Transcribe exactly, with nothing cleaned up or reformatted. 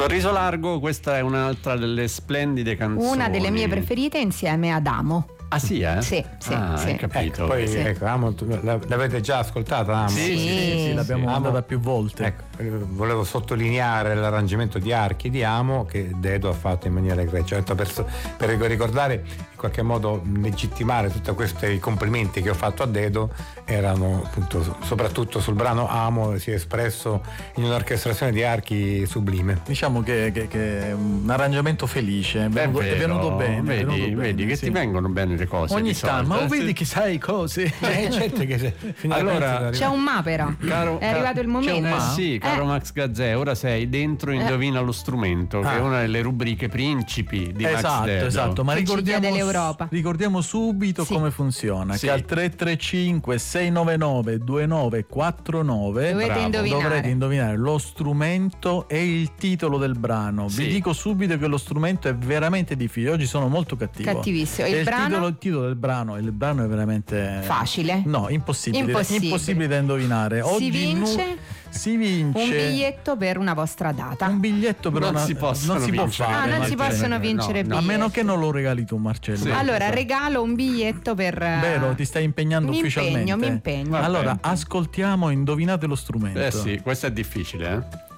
Sorriso largo, questa è un'altra delle splendide canzoni. Una delle mie preferite insieme ad Amo. Ah sì, eh? Sì, sì, ah, sì. Hai capito. Ecco, poi Sì. ecco, Amo, l'avete già ascoltata? Amo? Sì, Sì, sì, sì, L'abbiamo Amo. mandata più volte. Ecco, volevo sottolineare l'arrangiamento di archi di Amo che Dedo ha fatto in maniera egregia, per, per ricordare, in qualche modo legittimare tutti questi complimenti che ho fatto a Dedo. Erano appunto soprattutto sul brano Amo, si è espresso in un'orchestrazione di archi sublime. Diciamo che, che, che è un arrangiamento felice, è venuto, È è venuto bene. Vedi, è venuto bene, vedi che sì. ti vengono bene le cose. Ogni di tanto, solito, ma eh, vedi sì. che sai cose. Eh, certo che se, Allora, C'è un ma però. Caro, è arrivato il momento. C'è un ma? Sì, caro Eh. Max Gazzè, ora sei dentro Indovina lo strumento, che Ah. è una delle rubriche principi di Max Esatto, Dedo. esatto, ma Che ci ricordiamo, chiede l'Europa. ricordiamo subito Sì. come funziona, Sì. che al tre tre cinque sei nove nove due nove quattro nove Dovete Bravo. indovinare. dovrete indovinare lo strumento e il titolo del brano. Sì. Vi dico subito che lo strumento è veramente difficile, oggi sono molto cattivo. Cattivissimo. E E il il, brano? titolo, il titolo del brano, il brano è veramente Facile? No, impossibile. Impossibile. Impossibile da indovinare. Si Oggi vince nu- si vince un biglietto per una vostra data. un biglietto per Non una si possono non si può vincere. fare. Ah, non si Marcello. possono vincere no, no. A biglietti. meno che non lo regali tu, Marcello. Sì. Allora, Esatto. regalo un biglietto per. Vero, ti stai impegnando mi ufficialmente. impegno, mi impegno. Vabbè. Allora, ascoltiamo, indovinate lo strumento. Eh sì, questo è difficile, eh?